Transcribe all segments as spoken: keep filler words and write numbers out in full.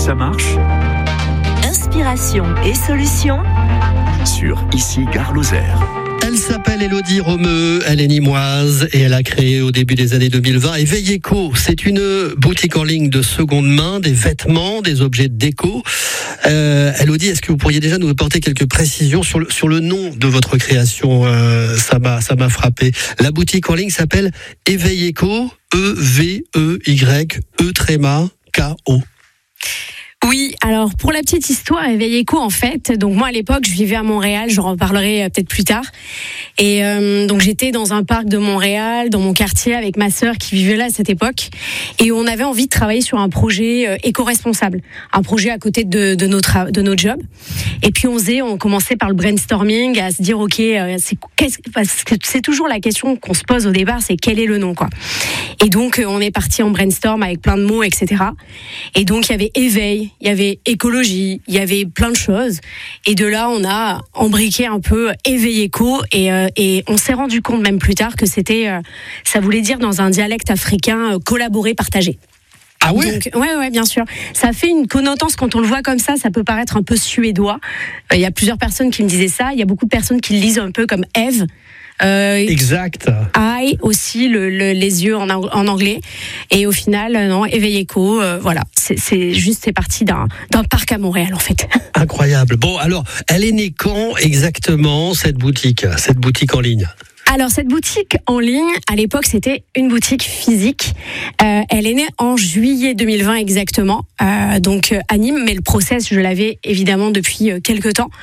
ça marche. Inspiration et solutions sur Ici Gare Lozère. Elle s'appelle Élodie Romeu, elle est nîmoise et elle a créé au début des années deux mille vingt Éveil Éco. C'est une boutique en ligne de seconde main, des vêtements, des objets de déco. Euh, Élodie, est-ce que vous pourriez déjà nous apporter quelques précisions sur le, sur le nom de votre création? euh, Ça m'a, ça m'a frappé. La boutique en ligne s'appelle Éveil Éco, E V E Y E tréma K O. Oui, alors pour la petite histoire, Éveil Éco, en fait, donc moi à l'époque, je vivais à Montréal, j'en reparlerai peut-être plus tard. Et euh, donc j'étais dans un parc de Montréal, dans mon quartier, avec ma sœur qui vivait là à cette époque. Et on avait envie de travailler sur un projet euh, éco-responsable, un projet à côté de, de, notre, de notre job. Et puis on faisait, on commençait par le brainstorming, à se dire, ok, euh, c'est, qu'est-ce, parce que c'est toujours la question qu'on se pose au départ, c'est quel est le nom, quoi. Et donc euh, on est parti en brainstorm avec plein de mots, et cetera. Et donc il y avait éveil, il y avait écologie, il y avait plein de choses. Et de là, on a embriqué un peu Éveil Éco et, euh, et on s'est rendu compte même plus tard que c'était, euh, ça voulait dire dans un dialecte africain, euh, collaborer, partager. Ah ouais? Donc, ouais, ouais, bien sûr. Ça fait une connotation, quand on le voit comme ça, ça peut paraître un peu suédois. Il euh, y a plusieurs personnes qui me disaient ça. Il y a beaucoup de personnes qui le lisent un peu comme Eve. Euh, exact. I aussi, le, le, les yeux en, en anglais. Et au final, non, Éveil Éco, euh, voilà. C'est, c'est juste, c'est parti d'un, d'un parc à Montréal, en fait. Incroyable. Bon, alors, elle est née quand exactement, cette boutique, cette boutique en ligne? Alors, cette boutique en ligne, à l'époque, c'était une boutique physique. Euh, elle est née en juillet deux mille vingt exactement, euh, donc euh, à Nîmes, mais le process, je l'avais évidemment depuis euh, quelques temps.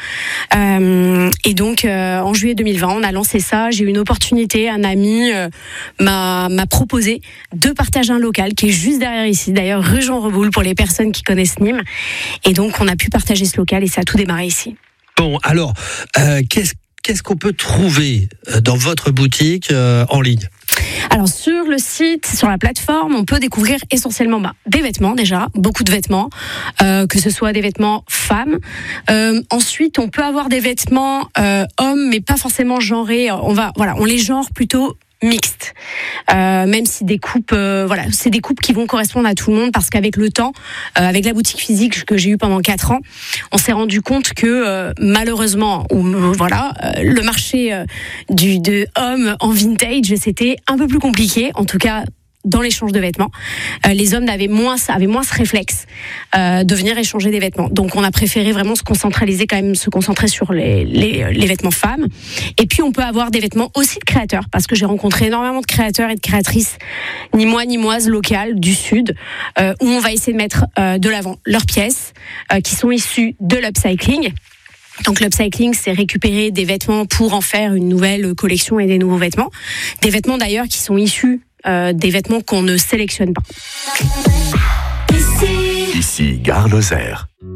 Euh, et donc, euh, en juillet deux mille vingt, on a lancé ça. J'ai eu une opportunité, un ami euh, m'a, m'a proposé de partager un local qui est juste derrière ici, d'ailleurs, rue Jean Reboul, pour les personnes qui connaissent Nîmes. Et donc, on a pu partager ce local et ça a tout démarré ici. Bon, alors, euh, qu'est-ce Qu'est-ce qu'on peut trouver dans votre boutique euh, en ligne? Alors sur le site, sur la plateforme, on peut découvrir essentiellement bah, des vêtements déjà, beaucoup de vêtements, euh, que ce soit des vêtements femmes. Euh, ensuite, on peut avoir des vêtements euh, hommes, mais pas forcément genrés. On va, voilà, on les genre plutôt mixte, euh, même si des coupes, euh, voilà, c'est des coupes qui vont correspondre à tout le monde, parce qu'avec le temps, euh, avec la boutique physique que j'ai eue pendant quatre ans, on s'est rendu compte que euh, malheureusement, ou euh, voilà, euh, le marché euh, du de hommes en vintage, c'était un peu plus compliqué, en tout cas. Dans l'échange de vêtements, euh, les hommes avaient moins, avaient moins ce réflexe euh, de venir échanger des vêtements. Donc, on a préféré vraiment se concentraliser, quand même, se concentrer sur les, les, les vêtements femmes. Et puis, on peut avoir des vêtements aussi de créateurs, parce que j'ai rencontré énormément de créateurs et de créatrices nîmois, nîmoises, locales, du Sud, euh, où on va essayer de mettre euh, de l'avant leurs pièces, euh, qui sont issues de l'upcycling. Donc l'upcycling, c'est récupérer des vêtements pour en faire une nouvelle collection et des nouveaux vêtements. Des vêtements d'ailleurs qui sont issus euh, des vêtements qu'on ne sélectionne pas. Ici Gare Lozère.